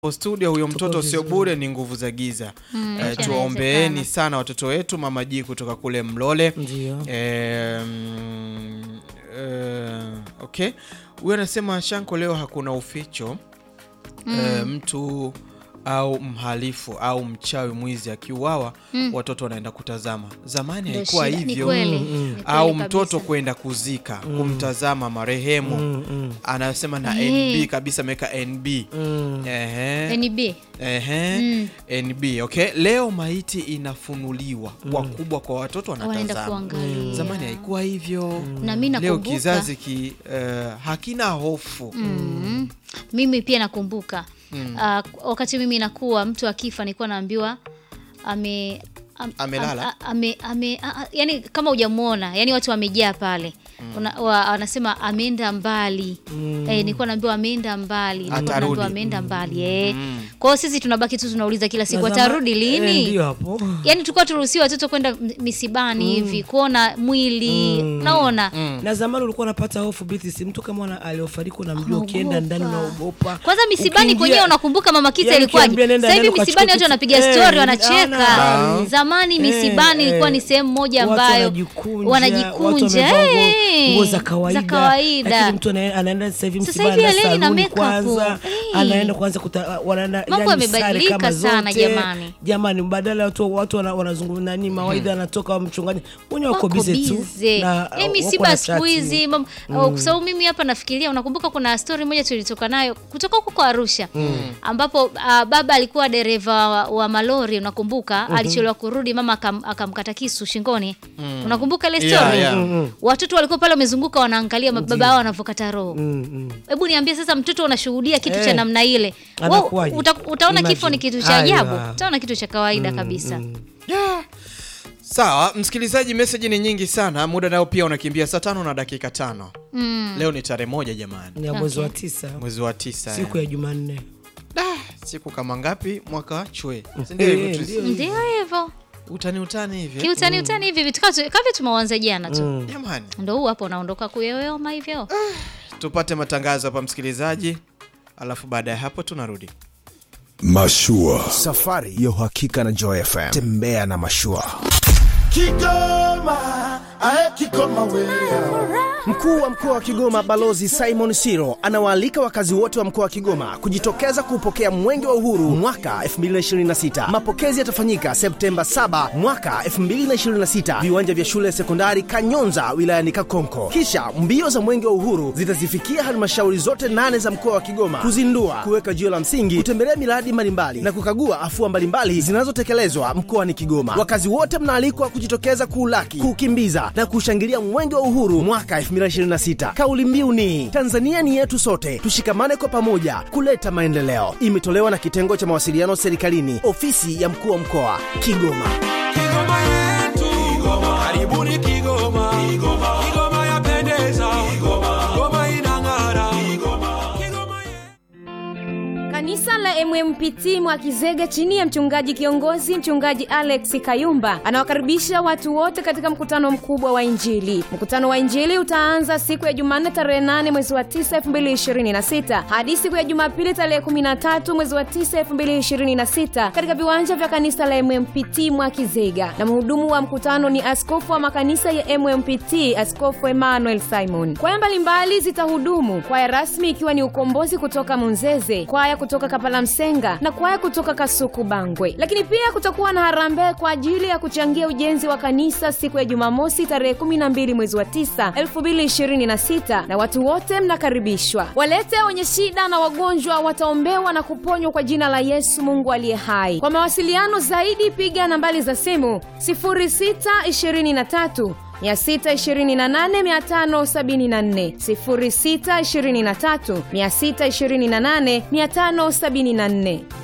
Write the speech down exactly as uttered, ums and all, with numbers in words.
Studio huyo mtoto sio bure, ni nguvu za giza. Mm, e, tuombeeni sana watoto wetu. Mama G kutoka kule Mlole. Ndio. E, mm, e, okay. Huyo anasema Shanko, leo hakuna uficho. mm. e, mtu au mhalifu au mchawi mwizi akiuawa, mm. watoto wanaenda kutazama. Zamani haikuwa hivyo. Mm. Au mtoto kwenda kuzika, mm. kumtazama marehemu. mm. mm. Anasema na hey. N B kabisa, meka N B. mm. Ehe. N B. Ehe. Mm. N B. Okay. Leo maiti inafunuliwa. mm. Wakubwa kwa watoto wanatazama. mm. Zamani haikuwa hivyo. mm. Na mimi nakumbuka leo kizazi ki, uh, hakina hofu. mm. Mimi pia nakumbuka. Mm. Uh, wakati mimi nakuwa mtu akifa nilikuwa naambiwa ame am, amelala ame, ame, ame yani kama hujamuona, yani watu wamejaa pale. mm. Wanasema ameenda mbali. mm. Eh, nilikuwa naambiwa ameenda mbali, nilikuwa naambiwa ameenda mbali. Eh. Mm. Kwa hiyo sisi tunabaki tu tunauliza kila siku atarudi lini? Eh, ndio hapo. Yani tulikuwa turuhusiwa watoto kwenda misibani mm. hivi kuona mwili. mm. Naona. Mm. Na zamani ulikuwa unapata hofu biti, si mtu kama ana aliofariki unamjua, ukienda ndani unaogopa. Kwanza misibani kwenyewe unakumbuka mama Kita ilikuwaje? Sasa hivi misibani watu wanapiga story, wanacheka. Zamani misibani ilikuwa ni sehemu moja ambayo wanajikunja nguo za kawaida. kawaida. Lakini mtu anaenda sasa hivi msibani na saluni kwanza, anaenda kwanza wanaenda, mambo yamebadilika sana jamani. Jamani, mbadala watu watu wanazungumza nani mawaidha anatoka mchungaji. Wenye wako busy tu. Na misiba siku hizi kwa sababu mimi hapa nafikiria, unakumbuka kuna story moja tulitoka nayo kutoka huko kwa Arusha. mm. ambapo uh, baba alikuwa dereva wa, wa malori, unakumbuka? mm -hmm. Alichelewa kurudi, mama akam, akamkata kisu shingoni. mm. Unakumbuka ile story? yeah, yeah. mm -hmm. Watoto walikuwa pale wamezunguka wanaangalia baba wao anavokata roho. mm -hmm. Hebu niambie sasa, mtoto unashuhudia kitu hey. cha namna ile. Wewe uta, utaona Imagine. Kifo ni kitu cha ajabu, utaona kitu cha kawaida mm, kabisa. mm. yeah. Sawa, msikilizaji, message ni nyingi sana. Muda nao pia unakimbia, saa tano na dakika tano. Mm. Leo ni tarehe moja jamani. Ni mwezi wa tisa. Mwezi wa tisa. Siku ya Jumanne. Ah, siku kama ngapi mwaka chwe? Ndio hivyo. Ndio hivyo. Utani utani hivi. Kiutani mm. utani hivi vitu kavi tumeanza jana tu. Mm. Jamani. Ndio huu hapo unaondoka kuyoyoma hivyo. Ah, tupate matangazo hapa msikilizaji. Alafu baada ya hapo tunarudi. Mashua, safari ya uhakika na Joy F M. Tembea na mashua. Kigoma, ae Kigoma wewe. Mkuu wa mkoa wa Kigoma Balozi Simon Siro anawaalika wakazi wote wa mkoa wa Kigoma kujitokeza kupokea Mwenge wa Uhuru mwaka elfu mbili ishirini na sita. Mapokezi yatafanyika Septemba saba mwaka elfu mbili ishirini na sita, viwanja vya shule sekondari Kanyonza wilayani Kakonko. Kisha mbio za Mwenge wa Uhuru zitazifikia halmashauri zote nane za mkoa wa Kigoma kuzindua, kuweka jiwe la msingi, kutembelea miradi mbalimbali na kukagua afua mbalimbali zinazotekelezwa mkoani Kigoma. Wakazi wote mnaalikwa kujitokeza kuulaki, kukimbiza na kushangilia Mwenge wa Uhuru mwaka elfu mbili ishirini na sita. Kauli mbiu ni Tanzania ni yetu sote, tushikamane kwa pamoja kuleta maendeleo. Imetolewa na kitengo cha mawasiliano serikalini, ofisi ya mkuu wa mkoa Kigoma. Kigoma yetu, Kigoma. Karibuni Kigoma. Kigoma. Kigoma yapendeza. Kigoma. Kigoma inang'ara. Kigoma. Kigoma yetu. Kanisa la M M P T Mwakizege chini ya mchungaji kiongozi mchungaji Alex Kayumba anawakaribisha watu wote katika mkutano mkubwa wa Injili. Mkutano wa Injili utaanza siku ya Jumanne tarehe nane mwezi wa tisa elfu mbili ishirini na sita hadi siku ya Jumapili tarehe kumi na tatu mwezi wa tisa elfu mbili ishirini na sita katika viwanja vya kanisa la M M P T Mwakizega. Na mhudumu wa mkutano ni askofu wa makanisa ya M M P T, Askofu Emmanuel Simon. Kwaya mbalimbali zitahudumu, kwaya rasmi ikiwa ni Ukombozi kutoka Munzeze, kwaya kutoka Kapala Msenga na kwaya kutoka Kasuku Bangwe. Lakini pia kutakuwa na harambee kwa ajili ya kuchangia ujenzi wa kanisa siku ya Jumamosi tarehe kumi na mbili mwezi wa tisa elfu mbili ishirini na sita, na watu wote mnakaribishwa. Walete wenye shida na wagonjwa wataombewa na kuponywa kwa jina la Yesu Mungu aliye hai. Kwa mawasiliano zaidi piga nambari za simu sifuri sita ishirini na tatu mia sita ishirini na nane mia tano sabini na nne, sifuri sita ishirini na tatu mia sita ishirini na nane mia tano sabini na nne.